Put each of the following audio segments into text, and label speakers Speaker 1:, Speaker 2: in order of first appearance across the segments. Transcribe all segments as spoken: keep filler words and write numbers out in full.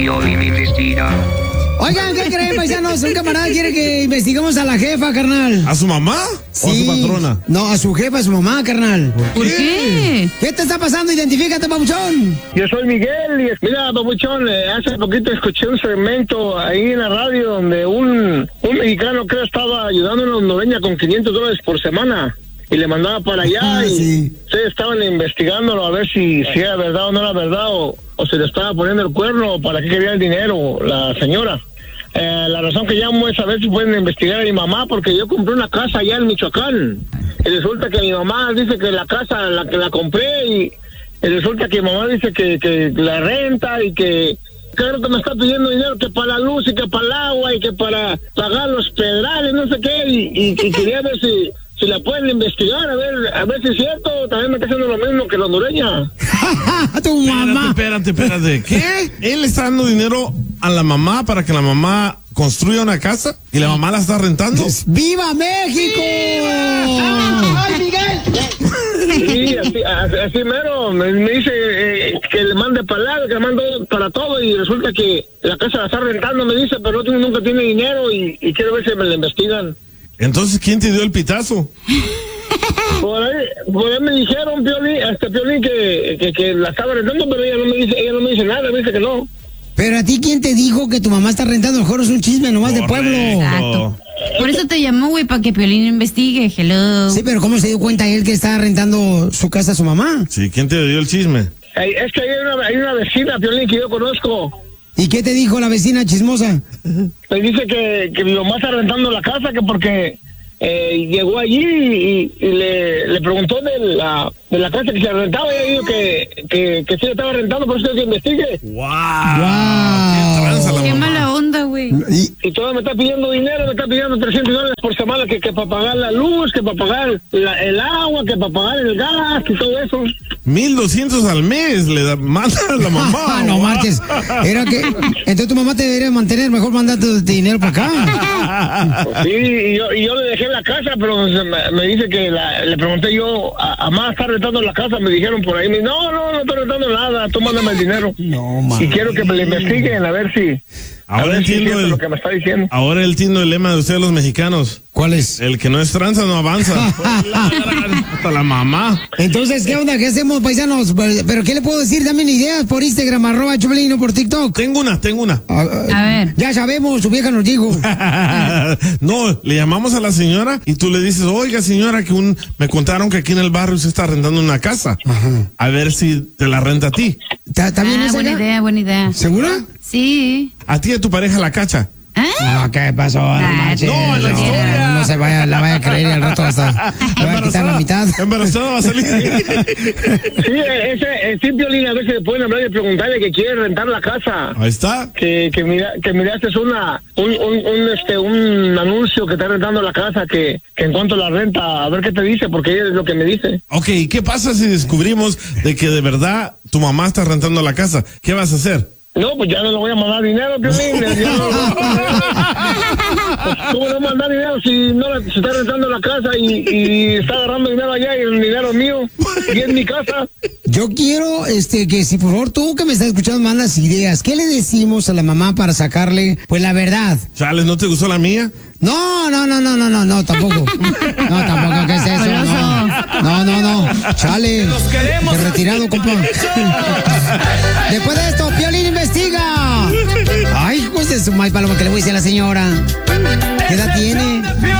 Speaker 1: Piolín investiga.
Speaker 2: Oigan, ¿qué creen, paisanos? Un camarada quiere que investiguemos a la jefa, carnal.
Speaker 3: ¿A su mamá?
Speaker 2: Sí.
Speaker 3: ¿O a su patrona?
Speaker 2: No, a su jefa, a su mamá, carnal.
Speaker 4: ¿Por qué?
Speaker 2: ¿Qué te está pasando? Identifícate, papuchón.
Speaker 5: Yo soy Miguel y mira, papuchón, eh, hace poquito escuché un segmento ahí en la radio donde un, un mexicano que estaba ayudando a una hondureña con quinientos dólares por semana y le mandaba para allá
Speaker 2: Ah,
Speaker 5: y
Speaker 2: sí.
Speaker 5: ustedes estaban investigándolo a ver si, si era verdad o no era verdad o, o se le estaba poniendo el cuerno o para qué quería el dinero la señora. Eh, la razón que llamo es a ver si pueden investigar a mi mamá porque yo compré una casa allá en Michoacán y resulta que mi mamá dice que la casa la que la compré y, y resulta que mi mamá dice que, que la renta y que creo que me está pidiendo dinero que para la luz y que para el agua y que para pagar los pedrales, no sé qué, y, y, y quería ver si, si la pueden investigar, a ver, a ver si es cierto, también me está haciendo lo mismo que la hondureña.
Speaker 2: Tu mamá.
Speaker 3: Espérate, espérate, espérate. ¿Qué? ¿Él está dando dinero a la mamá para que la mamá construya una casa y la mamá la está rentando?
Speaker 2: ¡Viva México!
Speaker 5: ¡Ay, Miguel! Sí, así, así, así mero, me, me dice eh, que le mande para el lado, que le mande para todo y resulta que la casa la está rentando, me dice, pero no tiene, nunca tiene dinero y, y quiero ver si me la investigan.
Speaker 3: Entonces, ¿quién te dio el pitazo?
Speaker 5: Por ahí, por ahí me dijeron, Piolín, hasta Piolín, que, que, que la estaba rentando, pero ella no me dice, ella no me dice nada, me dice que no.
Speaker 2: Pero a ti, ¿quién te dijo que tu mamá está rentando? A lo mejor es un chisme nomás de pueblo.
Speaker 4: Exacto. Por eso te llamó, güey, para que Piolín investigue. Hello.
Speaker 2: Sí, pero ¿cómo se dio cuenta él que está rentando su casa a su mamá?
Speaker 3: Sí, ¿quién te dio el chisme?
Speaker 5: Ay, es que hay una, hay una vecina, Piolín, que yo conozco.
Speaker 2: ¿Y qué te dijo la vecina chismosa?
Speaker 5: Me dice que, que mi mamá está rentando la casa, que porque eh, llegó allí y, y le, le preguntó de la, de la casa que se rentaba y ella dijo que, que, que sí la estaba rentando, por eso que investigue.
Speaker 3: ¡Wow!
Speaker 2: Wow.
Speaker 3: ¡Qué tranza la
Speaker 4: Qué
Speaker 3: mamá!
Speaker 4: mala onda, güey.
Speaker 2: Y,
Speaker 5: Y todavía me está pidiendo dinero, me está pidiendo trescientos dólares por semana, que, que para pagar la luz, que para pagar la, el agua, que para pagar el gas y todo eso.
Speaker 3: mil doscientos al mes le da, manda a la mamá.
Speaker 2: Ah, no
Speaker 3: Wow.
Speaker 2: marches. Era que. Entonces tu mamá te debería mantener, mejor mandarte tu dinero para acá.
Speaker 5: Sí, y yo, y yo le dejé la casa, pero se me, me dice que la, le pregunté yo, a, a más está rentando la casa, me dijeron por ahí, me dice, no, no, no estoy rentando nada, tú mándame el dinero.
Speaker 2: No,
Speaker 5: Y
Speaker 2: man.
Speaker 5: quiero que me lo investiguen, a ver si, a
Speaker 3: Ahora
Speaker 5: ver si es
Speaker 3: entiendo
Speaker 5: cierto
Speaker 3: el,
Speaker 5: lo que me está diciendo.
Speaker 3: ahora entiendo el lema de ustedes los mexicanos.
Speaker 2: ¿Cuál es?
Speaker 3: El que no es tranza no avanza. Hasta la mamá.
Speaker 2: Entonces, ¿qué onda? ¿Qué hacemos, paisanos? Pero, pero ¿qué le puedo decir? Dame ideas por Instagram, arroba Choplin, o por TikTok.
Speaker 3: Tengo una, tengo una.
Speaker 2: A,
Speaker 4: A ver.
Speaker 2: Ya sabemos, su vieja nos dijo.
Speaker 3: No, le llamamos a la señora y tú le dices, oiga señora, que un, me contaron que aquí en el barrio se está rentando una casa.
Speaker 2: Ajá.
Speaker 3: A ver si te la renta a ti.
Speaker 2: ¿Está está bien
Speaker 4: Ah,
Speaker 2: esa
Speaker 4: buena
Speaker 2: idea?
Speaker 4: idea, buena idea.
Speaker 2: ¿Segura?
Speaker 4: Sí.
Speaker 3: A ti y a tu pareja la cacha.
Speaker 4: ¿Ah?
Speaker 2: No, ¿qué pasó? No,
Speaker 4: Ah,
Speaker 2: manches.
Speaker 3: no, la historia.
Speaker 2: No se vaya, la vaya a creer y al rato hasta le va a quitar la mitad.
Speaker 3: Embarazada va a salir.
Speaker 5: Sí, ese, el sí, Piolín, a veces le pueden hablar y preguntarle que quiere rentar la casa.
Speaker 3: Ahí está.
Speaker 5: Que, que mira, que miraste una, un, un, un, este, un anuncio que está rentando la casa, que, que en cuanto la renta, a ver qué te dice, porque ella es lo que me dice.
Speaker 3: Ok, ¿qué pasa si descubrimos de que de verdad tu mamá está rentando la casa? ¿Qué vas a hacer?
Speaker 5: No, pues ya no le voy a mandar dinero, Piolín. Ya no- Pues, ¿cómo no mandar dinero si no la- se está rentando la casa y, y está agarrando dinero allá y el dinero es mío y es mi casa?
Speaker 2: Yo quiero este que si por favor tú que me estás escuchando mandas ideas. ¿Qué le decimos a la mamá para sacarle pues la verdad?
Speaker 3: Chales, ¿no te gustó la mía?
Speaker 2: No, no, no, no, no, no, no, tampoco. No, tampoco, ¿qué es eso? No, no, no, no. Chale. De retirado, compa. Después de esto, Piolín investiga. Ay, pues de su mal paloma que le voy a decir a la señora. ¿Qué edad tiene?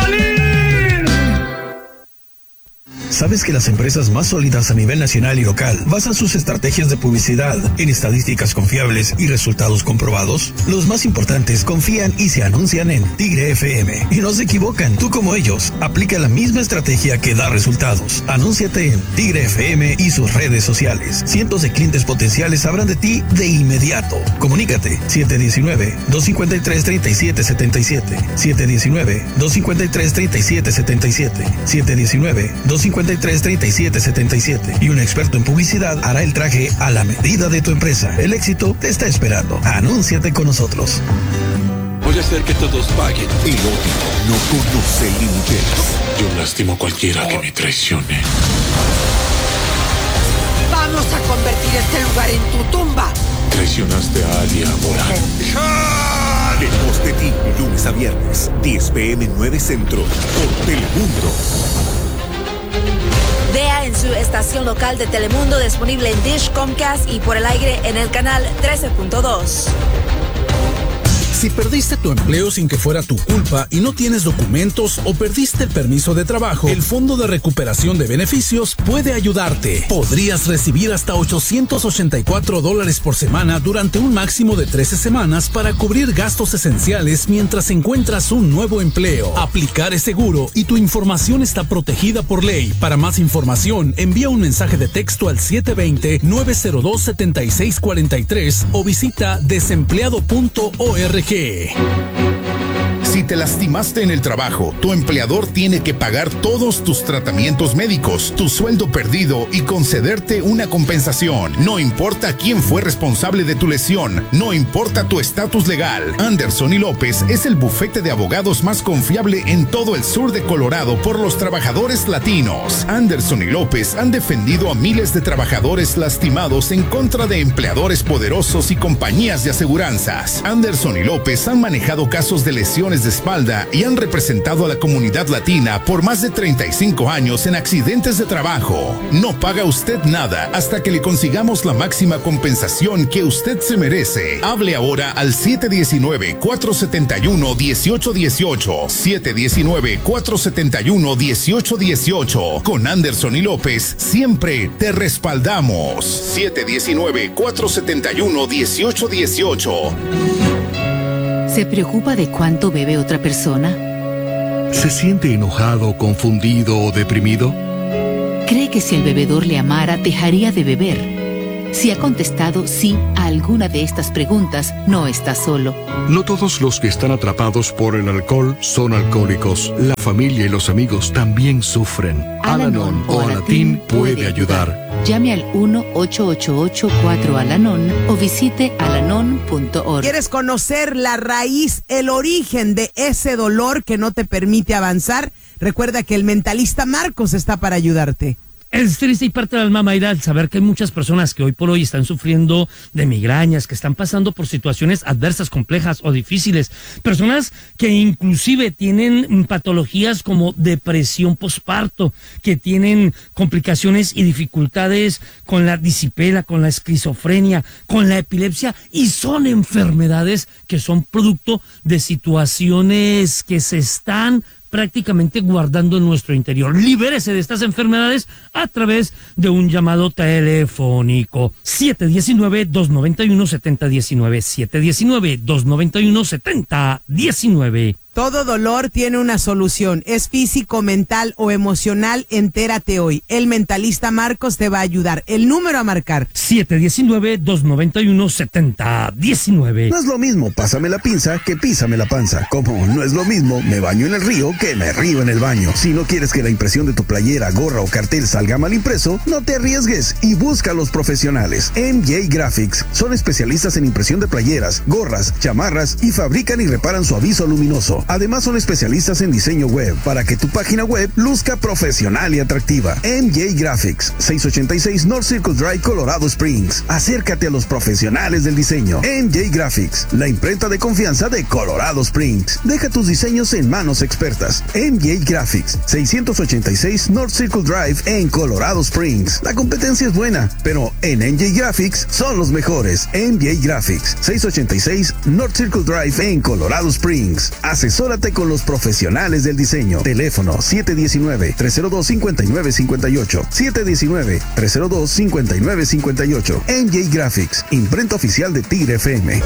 Speaker 6: ¿Sabes que las empresas más sólidas a nivel nacional y local basan sus estrategias de publicidad en estadísticas confiables y resultados comprobados? Los más importantes confían y se anuncian en Tigre F M. Y no se equivocan, tú como ellos, aplica la misma estrategia que da resultados. Anúnciate en Tigre F M y sus redes sociales. Cientos de clientes potenciales sabrán de ti de inmediato. Comunícate siete uno nueve, dos cinco tres, tres siete siete siete, siete uno nueve, dos cinco tres, tres siete siete siete, siete uno nueve, dos cinco tres, tres siete siete siete y un experto en publicidad hará el traje a la medida de tu empresa. El éxito te está esperando. Anúnciate con nosotros.
Speaker 7: Voy a hacer que todos paguen.
Speaker 8: El odio no conoce límites.
Speaker 7: Yo lastimo a cualquiera que me traicione.
Speaker 9: Vamos a convertir este lugar en tu tumba.
Speaker 7: Traicionaste a Ali Aborán.
Speaker 8: lunes a viernes, diez p m nueve Centro, por Telemundo.
Speaker 1: Vea en su estación local de Telemundo disponible en Dish, Comcast y por el aire en el canal trece punto dos.
Speaker 6: Si perdiste tu empleo sin que fuera tu culpa y no tienes documentos o perdiste el permiso de trabajo, el Fondo de Recuperación de Beneficios puede ayudarte. Podrías recibir hasta ochocientos ochenta y cuatro dólares por semana durante un máximo de trece semanas para cubrir gastos esenciales mientras encuentras un nuevo empleo. Aplicar es seguro y tu información está protegida por ley. Para más información, envía un mensaje de texto al siete dos cero, nueve cero dos, siete seis cuatro tres o visita desempleado punto org.
Speaker 9: Si te lastimaste en el trabajo, tu empleador tiene que pagar todos tus tratamientos médicos, tu sueldo perdido y concederte una compensación. No importa quién fue responsable de tu lesión, no importa tu estatus legal. Anderson y López es el bufete de abogados más confiable en todo el sur de Colorado por los trabajadores latinos. Anderson y López han defendido a miles de trabajadores lastimados en contra de empleadores poderosos y compañías de aseguranzas. Anderson y López han manejado casos de lesiones de espalda y han representado a la comunidad latina por más de treinta y cinco años en accidentes de trabajo. No paga usted nada hasta que le consigamos la máxima compensación que usted se merece. Hable ahora al siete uno nueve, cuatro siete uno, uno ocho uno ocho. siete uno nueve, cuatro siete uno, uno ocho uno ocho. Con Anderson y López siempre te respaldamos. siete uno nueve, cuatro siete uno, uno ocho uno ocho.
Speaker 10: ¿Se preocupa de cuánto bebe otra persona?
Speaker 11: ¿Se siente enojado, confundido o deprimido?
Speaker 10: ¿Cree que si el bebedor le amara, dejaría de beber? Si ha contestado sí a alguna de estas preguntas, no está solo.
Speaker 11: No todos los que están atrapados por el alcohol son alcohólicos. La familia y los amigos también sufren. Al-Anon o Alatín puede ayudar.
Speaker 10: Llame al uno ocho ocho ocho cuatro Al-Anon o visite alanon punto org.
Speaker 12: ¿Quieres conocer la raíz, el origen de ese dolor que no te permite avanzar? Recuerda que el mentalista Marcos está para ayudarte.
Speaker 13: Es triste y parte del alma, Mayra, al saber que hay muchas personas que hoy por hoy están sufriendo de migrañas, que están pasando por situaciones adversas, complejas o difíciles. Personas que inclusive tienen patologías como depresión posparto, que tienen complicaciones y dificultades con la disipela, con la esquizofrenia, con la epilepsia, y son enfermedades que son producto de situaciones que se están prácticamente guardando en nuestro interior. Libérese de estas enfermedades a través de un llamado telefónico. siete uno nueve, dos nueve uno, siete cero uno nueve. siete uno nueve, dos nueve uno, siete cero uno nueve.
Speaker 12: Todo dolor tiene una solución. Es físico, mental o emocional. Entérate hoy. El mentalista Marcos te va a ayudar. El número a marcar:
Speaker 13: siete uno nueve, dos nueve uno, siete cero uno nueve.
Speaker 6: No es lo mismo pásame la pinza que písame la panza. Como no es lo mismo me baño en el río que me río en el baño. Si no quieres que la impresión de tu playera, gorra o cartel salga mal impreso, no te arriesgues y busca a los profesionales. M J Graphics son especialistas en impresión de playeras, gorras, chamarras y fabrican y reparan su aviso luminoso. Además son especialistas en diseño web para que tu página web luzca profesional y atractiva. M J Graphics, seiscientos ochenta y seis North Circle Drive, Colorado Springs. Acércate a los profesionales del diseño. M J Graphics, la imprenta de confianza de Colorado Springs. Deja tus diseños en manos expertas. M J Graphics, seiscientos ochenta y seis North Circle Drive en Colorado Springs. La competencia es buena, pero en M J Graphics son los mejores. M J Graphics, seiscientos ochenta y seis North Circle Drive en Colorado Springs. Asesórate con los profesionales del diseño. Teléfono siete uno nueve, tres cero dos, cinco nueve cinco ocho. siete uno nueve, tres cero dos, cinco nueve cinco ocho. M J Graphics, imprenta oficial de Tigre F M.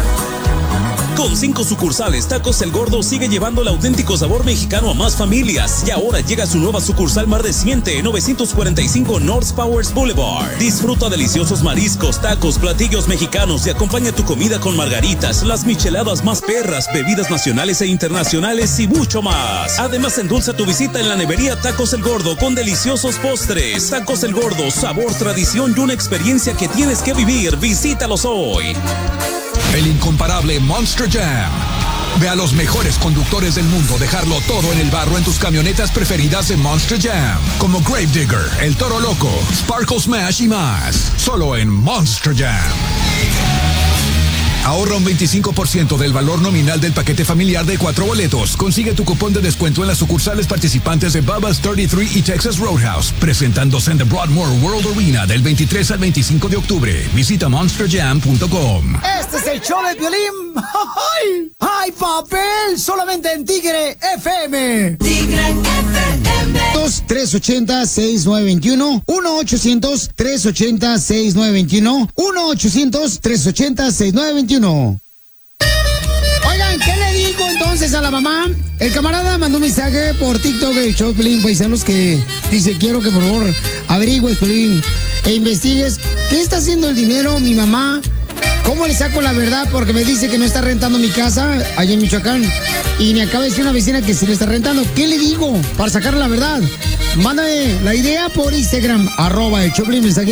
Speaker 14: Con cinco sucursales, Tacos El Gordo sigue llevando el auténtico sabor mexicano a más familias. Y ahora llega su nueva sucursal más reciente, novecientos cuarenta y cinco North Powers Boulevard. Disfruta deliciosos mariscos, tacos, platillos mexicanos y acompaña tu comida con margaritas, las micheladas más perras, bebidas nacionales e internacionales y mucho más. Además, endulza tu visita en la nevería Tacos El Gordo con deliciosos postres. Tacos El Gordo, sabor, tradición y una experiencia que tienes que vivir. Visítalos hoy.
Speaker 15: El incomparable Monster Jam. Ve a los mejores conductores del mundo dejarlo todo en el barro en tus camionetas preferidas en Monster Jam, como Gravedigger, El Toro Loco, Sparkle Smash y más. Solo en Monster Jam. Ahorra un veinticinco por ciento del valor nominal del paquete familiar de cuatro boletos. Consigue tu cupón de descuento en las sucursales participantes de Bubba's treinta y tres y Texas Roadhouse, presentándose en The Broadmoor World Arena del veintitrés al veinticinco de octubre. Visita monster jam punto com.
Speaker 16: Este es el show de Piolín. ¡Ay! ¡Ay, papel! Solamente en Tigre F M. Tigre F M.
Speaker 2: tres ochenta, sesenta y nueve veintiuno, uno ochocientos, tres ochenta, sesenta y nueve veintiuno, uno ochocientos, tres ochenta, sesenta y nueve veintiuno. Oigan, ¿qué le digo entonces a la mamá? El camarada mandó un mensaje por TikTok del show Piolín, paisanos, que dice, quiero que por favor averigües, Piolín, e investigues qué está haciendo el dinero mi mamá. ¿Cómo le saco la verdad? Porque me dice que no está rentando mi casa allá en Michoacán. Y me acaba de decir una vecina que sí le está rentando. ¿Qué le digo para sacar la verdad? Mándame la idea por Instagram, arroba el Choplin, mensaje.